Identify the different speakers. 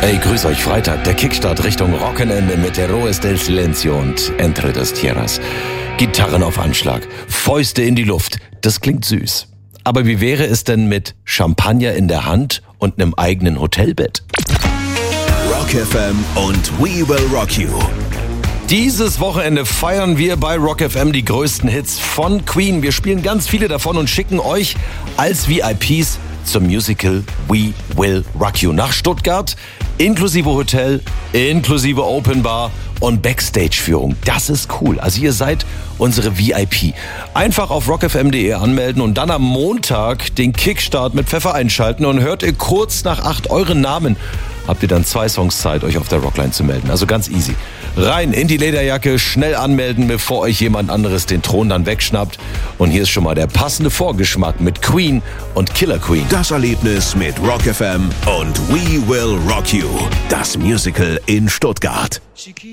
Speaker 1: Hey, grüß euch, Freitag, der Kickstart Richtung Rockenende mit Héroes del Silencio und Entre dos Tierras. Gitarren auf Anschlag, Fäuste in die Luft, das klingt süß. Aber wie wäre es denn mit Champagner in der Hand und einem eigenen Hotelbett?
Speaker 2: Rock FM und We Will Rock You.
Speaker 1: Dieses Wochenende feiern wir bei Rock FM die größten Hits von Queen. Wir spielen ganz viele davon und schicken euch als VIPs zum Musical We Will Rock You nach Stuttgart, inklusive Hotel, inklusive Open Bar und Backstage-Führung. Das ist cool. Also ihr seid unsere VIP. Einfach auf rockfm.de anmelden und dann am Montag den Kickstart mit Pfeffer einschalten und hört ihr kurz nach 8 euren Namen. Habt ihr dann 2 Songs Zeit, euch auf der Rockline zu melden. Also ganz easy. Rein in die Lederjacke, schnell anmelden, bevor euch jemand anderes den Thron dann wegschnappt. Und hier ist schon mal der passende Vorgeschmack mit Queen und Killer Queen.
Speaker 2: Das Erlebnis mit Rock FM und We Will Rock You. Das Musical in Stuttgart.